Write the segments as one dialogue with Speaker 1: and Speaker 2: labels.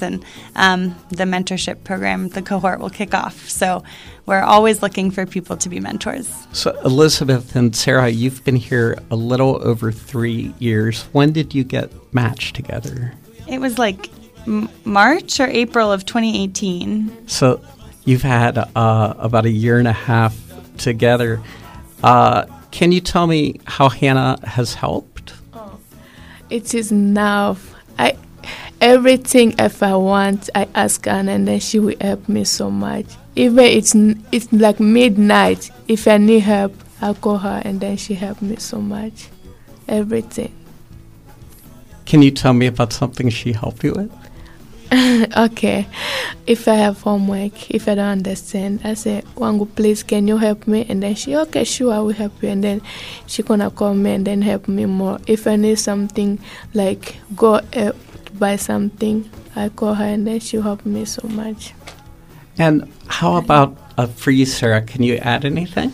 Speaker 1: class, and the mentorship program, the cohort will kick off. So we're always looking for people to be mentors.
Speaker 2: So Elizabeth and Sarah, you've been here a little over 3 years. When did you get matched together?
Speaker 1: It was like March or April of 2018.
Speaker 2: So you've had about a year and a half together. Can you tell me how Hannah has helped?
Speaker 3: It is enough. Everything if I want, I ask her, and then she will help me so much. Even it's like midnight. If I need help, I'll call her, and then she help me so much. Everything.
Speaker 2: Can you tell me about something she helped you with?
Speaker 3: Okay. If I have homework, if I don't understand, I say, Wangu, please, can you help me? And then she, okay, sure, I will help you. And then she gonna call me and then help me more. If I need something, like go buy something, I call her and then she'll help me so much.
Speaker 2: And how about for you, Sarah? Can you add anything?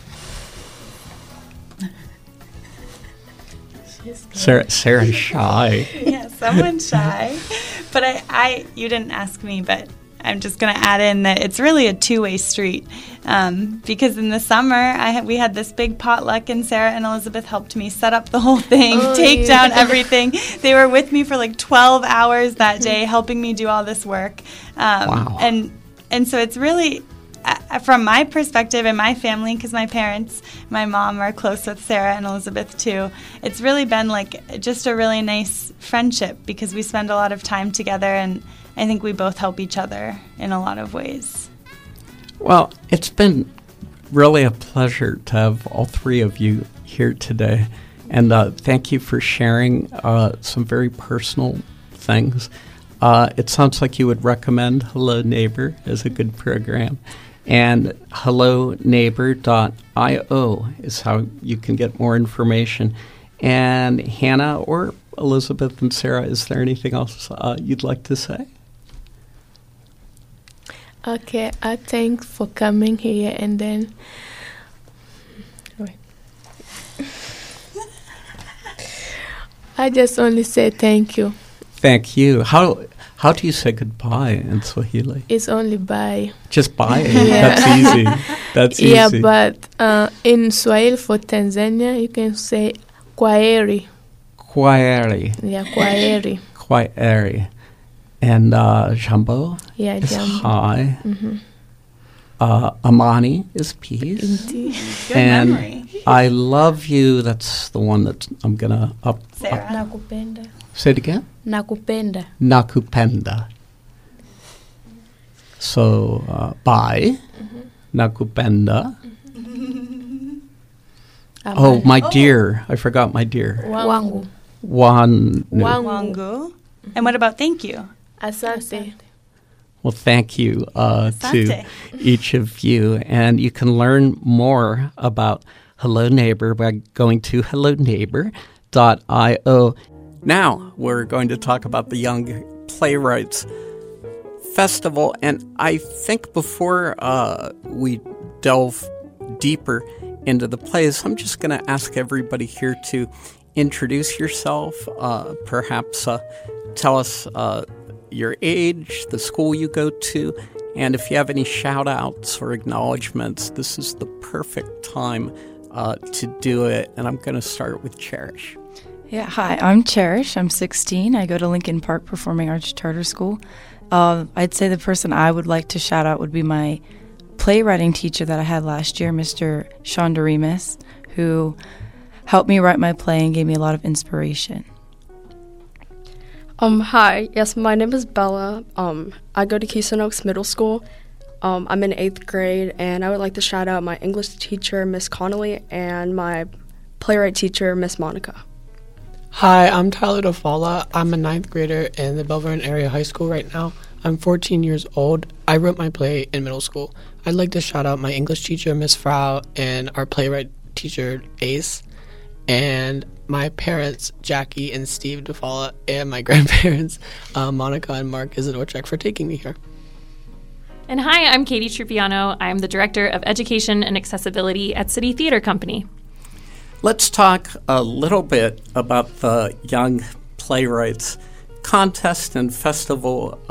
Speaker 2: Sarah's shy.
Speaker 1: Yeah, someone's shy. But you didn't ask me, but I'm just going to add in that it's really a two-way street. Because in the summer, we had this big potluck, and Sarah and Elizabeth helped me set up the whole thing, take down everything. They were with me for like 12 hours that day, helping me do all this work.
Speaker 2: Wow.
Speaker 1: And so it's really, from my perspective and my family, because my parents, my mom are close with Sarah and Elizabeth too, it's really been like just a really nice friendship because we spend a lot of time together, and I think we both help each other in a lot of ways.
Speaker 2: Well, it's been really a pleasure to have all three of you here today. And thank you for sharing some very personal things. It sounds like you would recommend Hello Neighbor as a good program. And helloneighbor.io is how you can get more information. And Hannah or Elizabeth and Sarah, is there anything else you'd like to say?
Speaker 3: Okay, I thank for coming here, and then I just only say thank you.
Speaker 2: Thank you. How do you say goodbye in Swahili?
Speaker 3: It's only bye.
Speaker 2: Just bye? Yeah. That's easy. That's easy.
Speaker 3: Yeah, but in Swahili for Tanzania, you can say kwaheri.
Speaker 2: Kwaheri.
Speaker 3: Yeah, kwaheri.
Speaker 2: Kwaheri. And Jambo is
Speaker 3: Jambo.
Speaker 2: hi. Mm-hmm. Amani is peace.
Speaker 3: Indeed.
Speaker 1: Good
Speaker 2: and
Speaker 1: memory.
Speaker 2: I love you. That's the one that I'm going to up.
Speaker 1: Sarah.
Speaker 3: Nakupenda.
Speaker 2: Say it again.
Speaker 3: Nakupenda.
Speaker 2: Nakupenda. So, bye. Mm-hmm. Nakupenda. Mm-hmm. Oh, my dear. I forgot my dear.
Speaker 3: Wangu.
Speaker 1: Wangu. And what about thank you?
Speaker 3: Asante.
Speaker 2: Well, thank you to each of you. And you can learn more about Hello Neighbor by going to helloneighbor.io. Now we're going to talk about the Young Playwrights Festival. And I think before we delve deeper into the plays, I'm just going to ask everybody here to introduce yourself, perhaps tell us your age, the school you go to, and if you have any shout-outs or acknowledgments, this is the perfect time to do it. And I'm going to start with Cherish.
Speaker 4: Yeah, hi, I'm Cherish. I'm 16. I go to Lincoln Park Performing Arts Charter School. I'd say the person I would like to shout out would be my playwriting teacher that I had last year, Mr. Sean Doremus, who helped me write my play and gave me a lot of inspiration.
Speaker 5: Hi, yes, my name is Bella. I go to Keystone Oaks Middle School. I'm in 8th grade, and I would like to shout out my English teacher, Miss Connolly, and my playwright teacher, Miss Monica.
Speaker 6: Hi, I'm Tyler DeFalla. I'm a 9th grader in the Belle Vernon Area High School right now. I'm 14 years old. I wrote my play in middle school. I'd like to shout out my English teacher, Miss Frau, and our playwright teacher, Ace, and my parents, Jackie and Steve DeFalla, and my grandparents, Monica and Mark Isidorchek, for taking me here.
Speaker 7: And hi, I'm Katie Trupiano. I'm the Director of Education and Accessibility at City Theater Company.
Speaker 2: Let's talk a little bit about the Young Playwrights Contest and Festival